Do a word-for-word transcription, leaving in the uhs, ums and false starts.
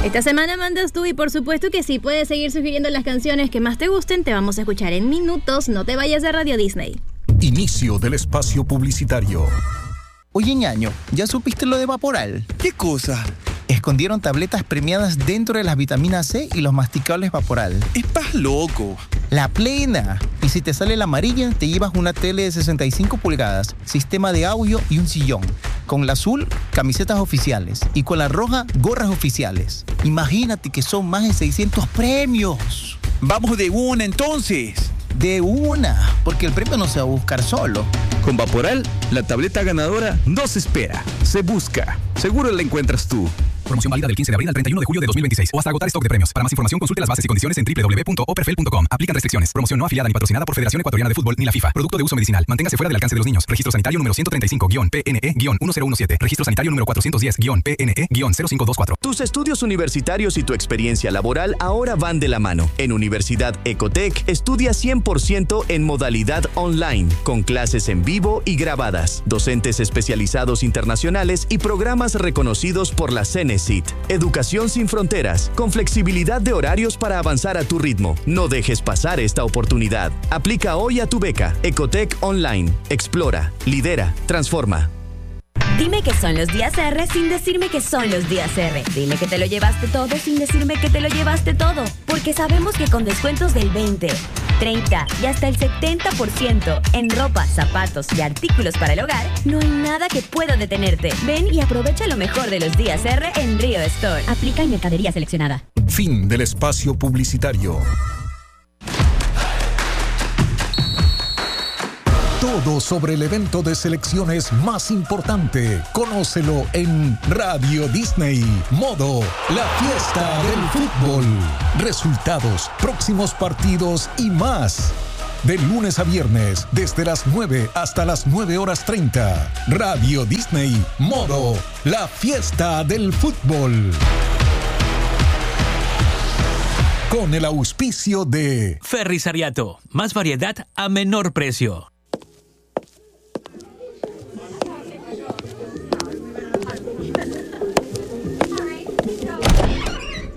Esta semana mandas tú y por supuesto que sí puedes seguir sugiriendo las canciones que más te gusten. Te vamos a escuchar en minutos. No te vayas de Radio Disney. Inicio del espacio publicitario. Oye, ñaño, ¿ya supiste lo de Vaporal? ¿Qué cosa? Escondieron tabletas premiadas dentro de las vitaminas C y los masticables Vaporal. Estás loco. La plena. Y si te sale la amarilla, te llevas una tele de sesenta y cinco pulgadas, sistema de audio y un sillón. Con la azul, camisetas oficiales. Y con la roja, gorras oficiales. Imagínate que son más de seiscientos premios. Vamos de una entonces. De una, porque el premio no se va a buscar solo. Con Vaporal, la tableta ganadora no se espera, se busca. Seguro la encuentras tú. Promoción válida del quince de abril al treinta y uno de julio de dos mil veintiséis o hasta agotar stock de premios. Para más información consulte las bases y condiciones en doble u doble u doble u punto operfel punto com. Aplican restricciones. Promoción no afiliada ni patrocinada por Federación Ecuatoriana de Fútbol ni la FIFA. Producto de uso medicinal. Manténgase fuera del alcance de los niños. Registro sanitario número ciento treinta y cinco P N E uno cero uno siete. Registro sanitario número cuatrocientos diez P N E cero cinco dos cuatro. Tus estudios universitarios y tu experiencia laboral ahora van de la mano. En Universidad Ecotec estudia cien por ciento en modalidad online, con clases en vivo y grabadas, docentes especializados internacionales y programas reconocidos por la Cenecit. Educación sin fronteras, con flexibilidad de horarios para avanzar a tu ritmo. No dejes pasar esta oportunidad. Aplica hoy a tu beca. Ecotec Online. Explora, lidera, transforma. Dime que son los días R sin decirme que son los días R. Dime que te lo llevaste todo sin decirme que te lo llevaste todo. Porque sabemos que con descuentos del veinte, treinta y hasta el setenta por ciento en ropa, zapatos y artículos para el hogar, no hay nada que pueda detenerte. Ven y aprovecha lo mejor de los días R en Río Store. Aplica en mercadería seleccionada. Fin del espacio publicitario. Todo sobre el evento de selecciones más importante. Conócelo en Radio Disney. Modo La Fiesta del Fútbol. Resultados, próximos partidos y más. De lunes a viernes, desde las nueve hasta las nueve horas treinta. Radio Disney. Modo La Fiesta del Fútbol. Con el auspicio de Ferris Ariato. Más variedad a menor precio.